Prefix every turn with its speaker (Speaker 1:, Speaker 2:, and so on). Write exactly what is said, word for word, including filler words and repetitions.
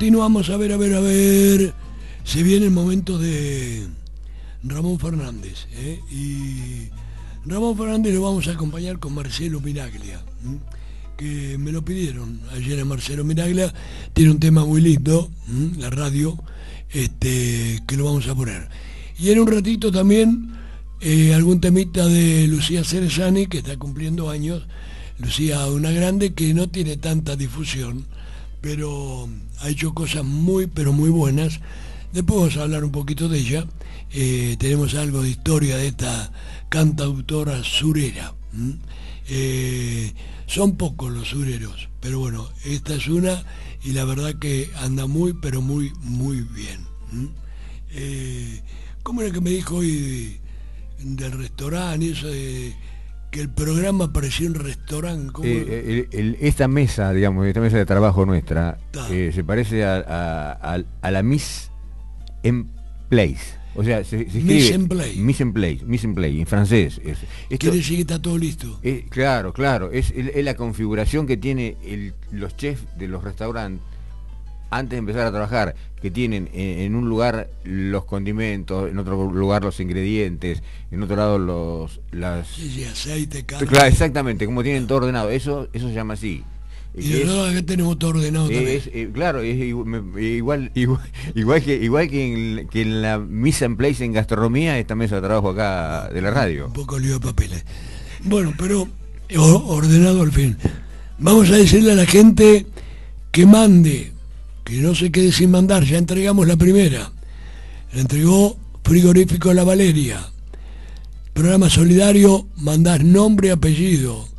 Speaker 1: continuamos, a ver, a ver, a ver. Se viene el momento de Ramón Fernández, ¿eh? Y Ramón Fernández lo vamos a acompañar con Marcelo Miraglia, ¿eh? Que me lo pidieron ayer a Marcelo Miraglia. Tiene un tema muy lindo, ¿eh? La radio, este, que lo vamos a poner. Y en un ratito también eh, algún temita de Lucía Cerezani, que está cumpliendo años. Lucía, una grande que no tiene tanta difusión, pero ha hecho cosas muy, pero muy buenas. Después vamos a hablar un poquito de ella. Eh, tenemos algo de historia de esta cantautora surera. ¿Mm? Eh, son pocos los sureros, pero bueno, esta es una y la verdad que anda muy, pero muy, muy bien. ¿Mm? Eh, ¿Cómo era que me dijo hoy del restaurante, eso de que el programa parecía un restaurante?
Speaker 2: Eh, el, el, esta mesa, digamos, esta mesa de trabajo nuestra, eh, se parece a, a, a, a la Miss en Place. O sea, se, se escribe
Speaker 1: Mise en Place.
Speaker 2: Mise en Place, Mise en Place, en francés. Es, esto,
Speaker 1: quiere decir que está todo listo.
Speaker 2: Es, claro, claro. Es, es, es la configuración que tiene el, los chefs de los restaurantes antes de empezar a trabajar, que tienen en, en un lugar los condimentos, en otro lugar los ingredientes, en otro lado los las
Speaker 1: sí, sí, aceite, carne.
Speaker 2: Claro, exactamente, como tienen todo ordenado. Eso eso se llama así.
Speaker 1: Y es, nosotros acá tenemos todo ordenado
Speaker 2: es,
Speaker 1: también.
Speaker 2: Eh, claro, es igual, igual, igual que igual que en, que en la mise en place en gastronomía, esta mesa de trabajo acá de la radio.
Speaker 1: Un poco lío de papeles. Bueno, pero ordenado al fin. Vamos a decirle a la gente que mande, que no se quede sin mandar. Ya entregamos la primera. La entregó Frigorífico La Valeria. Programa solidario, mandás nombre y apellido.